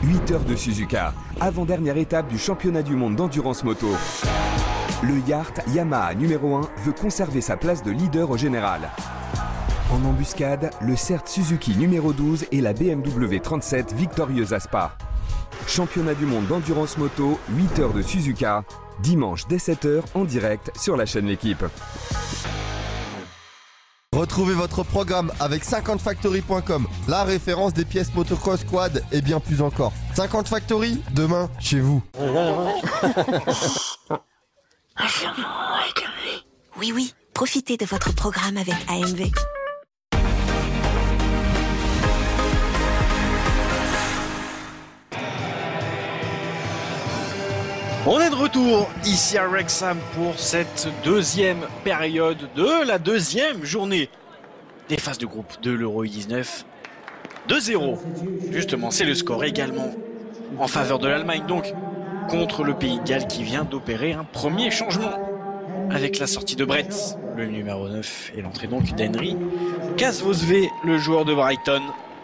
8 heures de Suzuka, avant-dernière étape du championnat du monde d'endurance moto. Le Yart Yamaha numéro 1 veut conserver sa place de leader au général. En embuscade, le CERT Suzuki numéro 12 et la BMW 37 victorieuse à Spa. Championnat du monde d'endurance moto, 8 heures de Suzuka, dimanche dès 7h en direct sur la chaîne L'Équipe. Retrouvez votre programme avec 50factory.com, la référence des pièces motocross, quad et bien plus encore. 50 Factory, demain, chez vous. Oui, profitez de votre programme avec AMV. On est de retour ici à Wrexham pour cette deuxième période de la deuxième journée des phases de groupe de l'Euro U19. 2-0, justement, c'est le score également en faveur de l'Allemagne, donc contre le Pays de Galles qui vient d'opérer un premier changement avec la sortie de Brett, le numéro 9, et l'entrée donc d'Henry Casvosve, le joueur de Brighton,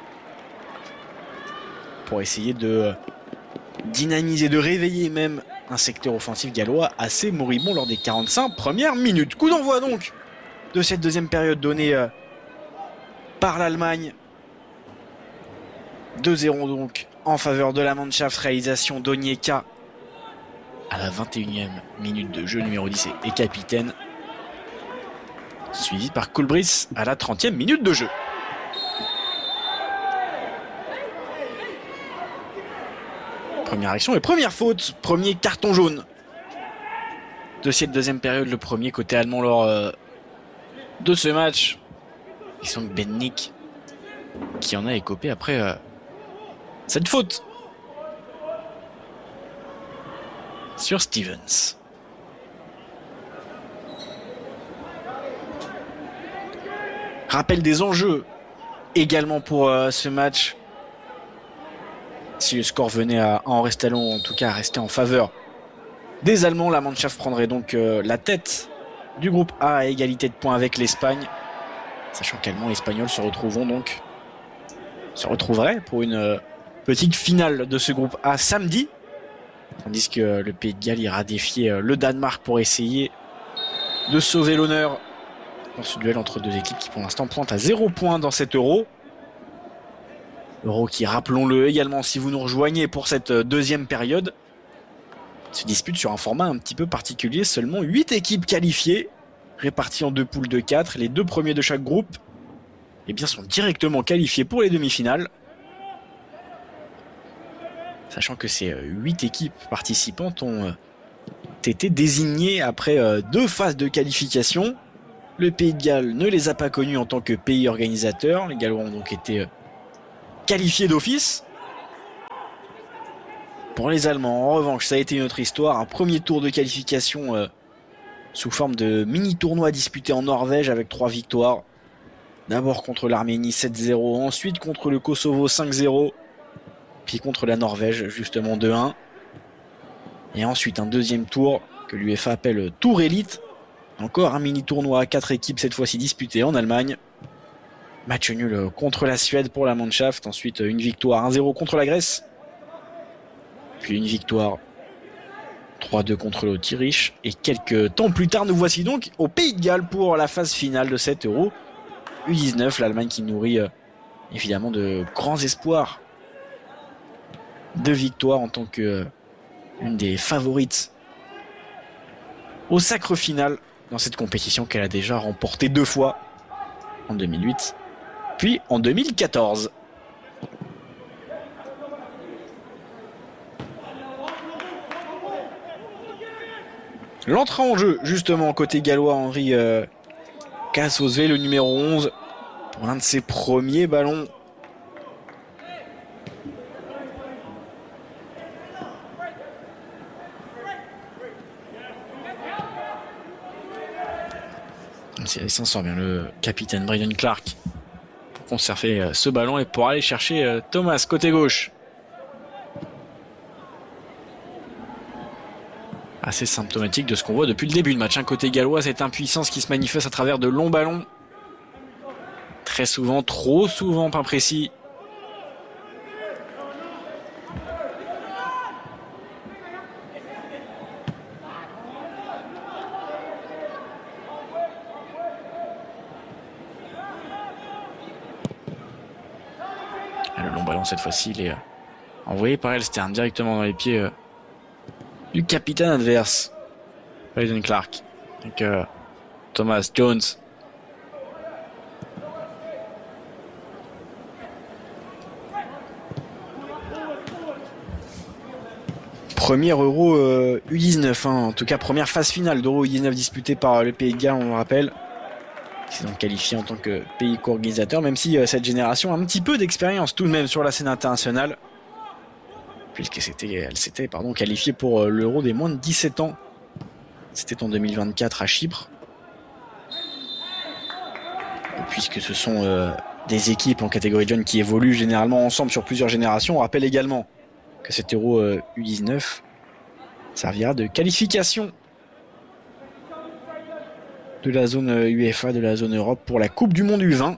pour essayer de dynamiser, de réveiller même un secteur offensif gallois assez moribond lors des 45 premières minutes. Coup d'envoi donc de cette deuxième période donnée par l'Allemagne. 2-0 donc en faveur de la Mannschaft, réalisation d'Onyeka à la 21e minute de jeu, numéro 10 et capitaine, suivi par Kulbris à la 30e minute de jeu. Première action et première faute, premier carton jaune de cette deuxième période, le premier côté allemand lors de ce match. Ils sont Bennik qui en a écopé après cette faute sur Stevens. Rappel des enjeux également pour ce match. Si le score venait à en rester long, en tout cas à rester en faveur des Allemands, la Mannschaft prendrait donc la tête du groupe A à égalité de points avec l'Espagne. Sachant qu'Allemands et Espagnols se retrouveraient pour une petite finale de ce groupe A samedi. Tandis que le Pays de Galles ira défier le Danemark pour essayer de sauver l'honneur dans ce duel entre deux équipes qui pour l'instant pointent à 0 points dans cet Euro. Euro qui, rappelons-le également, si vous nous rejoignez pour cette deuxième période, se dispute sur un format un petit peu particulier. Seulement 8 équipes qualifiées, réparties en 2 poules de 4. Les 2 premiers de chaque groupe sont directement qualifiés pour les demi-finales. Sachant que ces 8 équipes participantes ont été désignées après 2 phases de qualification. Le Pays de Galles ne les a pas connues en tant que pays organisateur. Les Gallois ont donc été qualifiés d'office. Pour les Allemands, en revanche, ça a été une autre histoire. Un premier tour de qualification sous forme de mini-tournoi disputé en Norvège avec 3 victoires. D'abord contre l'Arménie 7-0, ensuite contre le Kosovo 5-0, puis contre la Norvège justement 2-1. Et ensuite un deuxième tour que l'UEFA appelle Tour Élite. Encore un mini-tournoi à 4 équipes, cette fois-ci disputé en Allemagne. Match nul contre la Suède pour la Mannschaft. Ensuite une victoire 1-0 contre la Grèce. Puis une victoire 3-2 contre l'Autriche. Et quelques temps plus tard, nous voici donc au Pays de Galles pour la phase finale de cet Euro U19. L'Allemagne qui nourrit évidemment de grands espoirs de victoire en tant que une des favorites au sacre final dans cette compétition qu'elle a déjà remportée 2 fois, en 2008 puis en 2014. L'entrée en jeu justement côté gallois, Henry Casvosve, le numéro 11, pour l'un de ses premiers ballons. Il s'en sort bien, le capitaine Brydon Clark, pour conserver ce ballon et pour aller chercher Thomas côté gauche. Assez symptomatique de ce qu'on voit depuis le début de match. Côté gallois, cette impuissance qui se manifeste à travers de longs ballons. Très souvent, trop souvent pas précis. Le long ballon cette fois-ci, il est envoyé par Elstern directement dans les pieds du capitaine adverse, Hayden Clark, avec Thomas Jones. Premier Euro U19, en tout cas première phase finale d'Euro U19 disputée par le Pays de Galles, on le rappelle. Ils sont donc qualifiés en tant que pays co-organisateur, même si cette génération a un petit peu d'expérience tout de même sur la scène internationale, puisqu'elle s'était qualifiée pour l'Euro des moins de 17 ans. C'était en 2024 à Chypre. Et puisque ce sont des équipes en catégorie jeune qui évoluent généralement ensemble sur plusieurs générations, on rappelle également que cet Euro U19 servira de qualification de la zone UEFA, de la zone Europe pour la Coupe du Monde U20.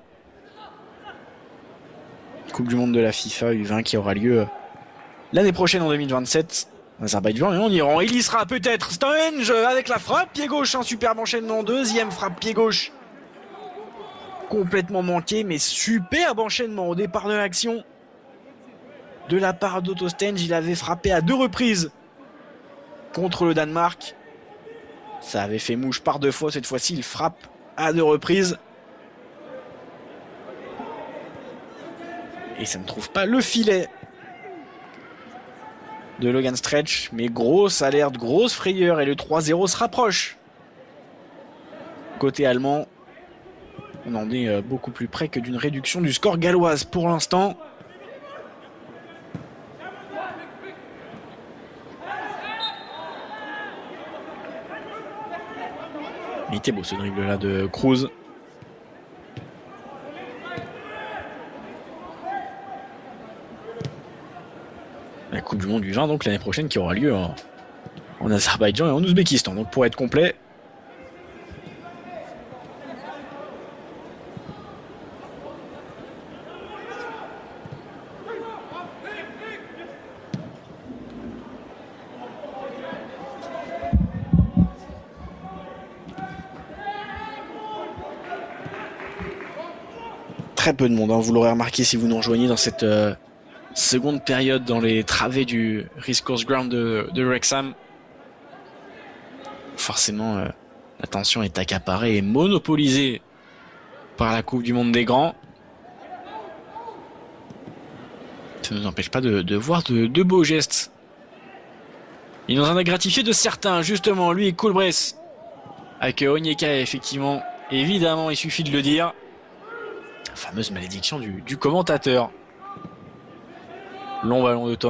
Coupe du Monde de la FIFA U20 qui aura lieu l'année prochaine en 2027 en Azerbaïdjan et en Iran. Il y sera peut-être Stange avec la frappe pied gauche, un superbe enchaînement, deuxième frappe pied gauche complètement manqué, mais superbe enchaînement au départ de l'action de la part d'Otto Stange. Il avait frappé à 2 reprises contre le Danemark. Ça avait fait mouche par 2 fois. Cette fois-ci, il frappe à 2 reprises. Et ça ne trouve pas le filet de Logan Stretch. Mais grosse alerte, grosse frayeur. Et le 3-0 se rapproche. Côté allemand, on en est beaucoup plus près que d'une réduction du score galloise pour l'instant. Il était beau ce dribble là de Cruz. La Coupe du Monde du 20 donc l'année prochaine qui aura lieu en Azerbaïdjan et en Ouzbékistan. Donc pour être complet. Très peu de monde, vous l'aurez remarqué si vous nous rejoignez dans cette seconde période dans les travées du Racecourse Ground de Wrexham. Forcément, l'attention est accaparée et monopolisée par la Coupe du Monde des Grands. Ça ne nous empêche pas de voir de beaux gestes. Il nous en a gratifié de certains, justement, lui et Coolbress. Avec Onyeka, effectivement, évidemment, il suffit de le dire. La fameuse malédiction du commentateur. Long ballon de Thomas.